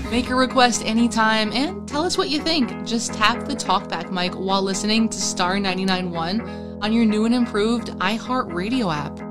Make a request anytime and tell us what you think. Just tap the talkback mic while listening to Star 99.1 on your new and improved iHeartRadio app.